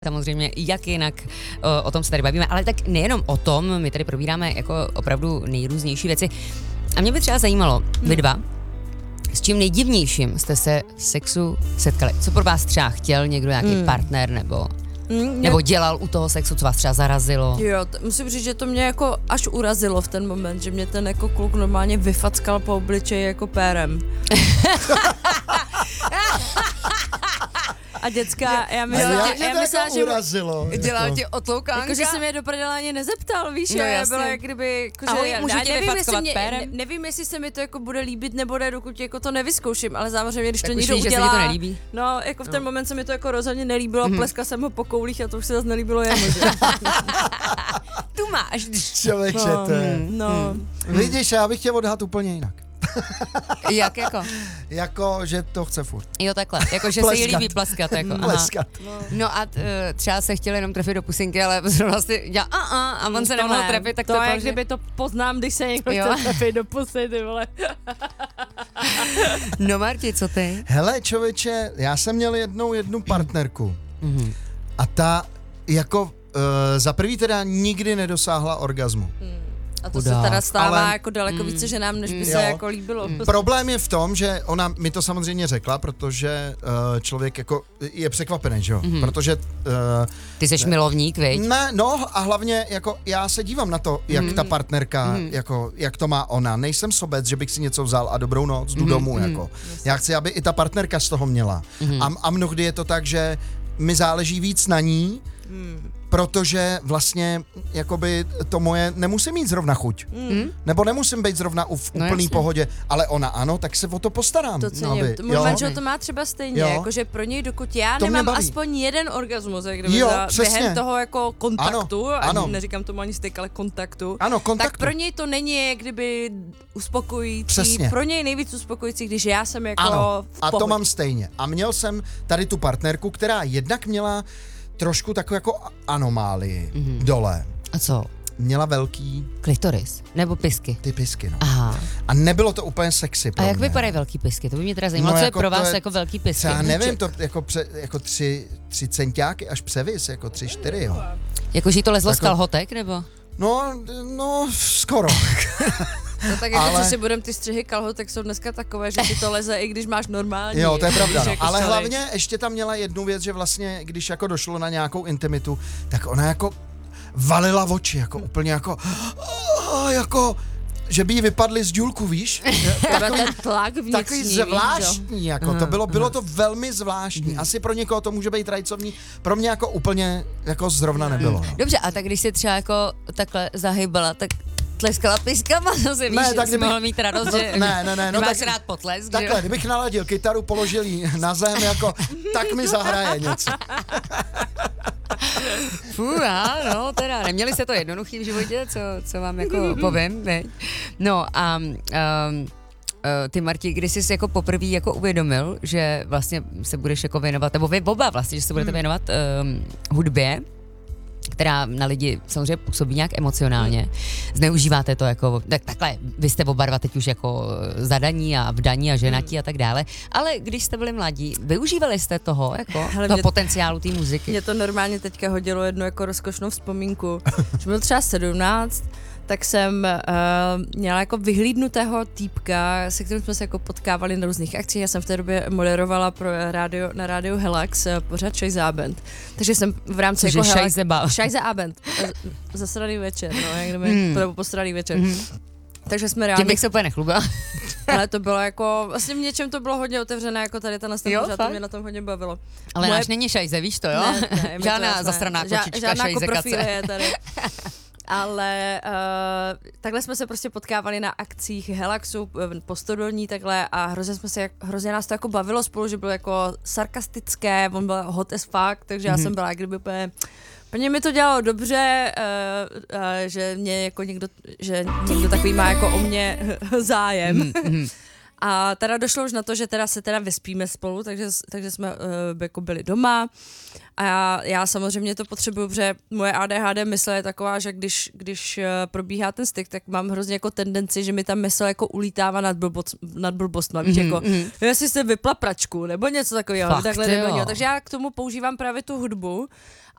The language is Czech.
Samozřejmě, jak jinak o tom se tady bavíme, ale tak nejenom o tom, my tady probíráme jako opravdu nejrůznější věci. A mě by třeba zajímalo, vy dva, s čím nejdivnějším jste se v sexu setkali? Co pro vás třeba chtěl někdo, nějaký partner, nebo dělal u toho sexu, co vás třeba zarazilo? Jo, musím říct, že to mě jako až urazilo v ten moment, že mě ten jako kluk normálně vyfackal po obličeji jako pérem. A děcka, já myslela, že urazilo. Dělal ti otloukánka? Jakože se mě do prdele ani nezeptal, víš, no, já byla jak kdyby, můžu tě vyfackovat pérem? Nevím, jestli se mi to jako bude líbit nebo ne, dokud jako to nevyzkouším, ale samozřejmě, když tak to někdo víš, udělá, že se ti to nelíbí? No, jako v ten moment se mi to jako rozhodně nelíbilo, pleskla jsem ho po koulích a to už se zase nelíbilo jemu. Tu máš. Člověče, no. Vidíš, já bych tě odhad úplně jinak. Jak jako? Jako, že to chce furt. Jo, takhle, jako, že se jí líbí pleskat. Jako. Pleskat. No a třeba se chtěl jenom trefit do pusinky, ale zrovna si dělal a on se nemohl trefit, tak to je, jak kdyby to poznám, když se někdo chce trefit do pusy, ty vole. No Marti, co ty? Hele, člověče, já jsem měl jednu partnerku a ta jako za prvý teda nikdy nedosáhla orgazmu. A to se teda stává jako daleko více ženám, než by se jako líbilo. Problém je v tom, že ona mi to samozřejmě řekla, protože člověk jako je překvapený, že jo? Protože... Ty jsi milovník, viď? Ne, no a hlavně jako já se dívám na to, jak ta partnerka, jako, jak to má ona. Nejsem sobec, že bych si něco vzal a dobrou noc, jdu domů, jako. Já chci, aby i ta partnerka z toho měla. A mnohdy je to tak, že mi záleží víc na ní, protože vlastně jakoby to moje nemusím mít zrovna chuť. Nebo nemusím být zrovna v úplný pohodě, ale ona ano, tak se o to postarám. To cením. Můj manžel to má třeba stejně, jakože pro něj, dokud já to nemám aspoň jeden orgasmus, jak kdyby během toho jako kontaktu, ano. Neříkám tomu ani styk, ale kontaktu, kontaktu, tak pro něj to není jak kdyby uspokojící. Přesně. Pro něj nejvíc uspokojící, když já jsem jako v a to mám stejně. A měl jsem tady tu partnerku, která jednak měla trošku takovou jako anomálii dole. A co? Měla velký... Klitoris? Nebo pisky? Ty pisky, no. Aha. A nebylo to úplně sexy pro A jak mě. vypadají velký pisky? To by mě teda zajímalo, co je pro vás jako velký pisky. Já nevím, to jako 3 centiáky až převis, jako 3-4, jo. Jakože jí to lezlo z kalhotek, nebo? No, skoro. No tak jako co si budem, ty střihy kalhotek jsou dneska takové, že ti to leze, i když máš normální. Jo, to je pravda, no. Jako Ale hlavně ještě tam měla jednu věc, že vlastně, když jako došlo na nějakou intimitu, tak ona jako valila oči, jako úplně jako že by jí vypadly z důlku, víš? Ten tlak vnitřní, takový zvláštní, jako to bylo to velmi zvláštní. Asi pro někoho to může být rajcovní, pro mě jako úplně jako zrovna nebylo. No. Dobře, a tak když se třeba jako takhle zahybala, tak tleskala piskama, no si víš, tak jsi mohl mít radost, že nemáš tak, rád potlesk, takhle, kdybych naladil kytaru, položil jí na zem, jako, tak mi zahraje něco. No teda, neměli jste to jednoduchý v životě, co vám jako povím, ne? No a ty Marti, kdy jsi jako poprvé jako uvědomil, že vlastně se budeš jako věnovat, nebo vy oba vlastně, že se budete věnovat hudbě, která na lidi samozřejmě působí nějak emocionálně. Zneužíváte to jako, takhle, vy jste oba dva teď už jako zadaní a vdaní a ženatí a tak dále, ale když jste byli mladí, využívali jste toho, jako toho potenciálu té muziky? Mě to normálně teďka hodilo jednu jako rozkošnou vzpomínku, že byl třeba 17, tak jsem měla jako vyhlídnutého týpka, se kterým jsme se jako potkávali na různých akcích. Já jsem v té době moderovala na rádiu Helax pořád Scheiße Abend. Takže jsem v rámci jako Scheiße Abend. Zasraný večer, no, jak jdeme, posraný večer. Takže jsme reálně... Tím bych se úplně nechlubila. Ale to bylo jako, vlastně v něčem to bylo hodně otevřené, jako tady ta nastavení, to mě na tom hodně bavilo. Ale náš není šajze, víš to, jo? Ne, žádná zasraná kočička, žádná šajzekace. je tady. Ale takhle jsme se prostě potkávali na akcích Helaxu, postodolní takhle a hrozně nás to jako bavilo spolu, že bylo jako sarkastické, on byl hot as fuck, takže já jsem byla jak kdyby úplně mi to dělalo dobře, že mě jako někdo takový má jako o mě zájem. A teda došlo už na to, že teda se teda vyspíme spolu, takže jsme jako byli doma. A já samozřejmě to potřebuju, protože moje ADHD mysl je taková, že když probíhá ten styk, tak mám hrozně jako tendenci, že mi ta mysl jako ulítává nad blbostma, víš, jako jestli jsi vypla pračku, nebo něco takového, takhle nebo. Takže já k tomu používám právě tu hudbu.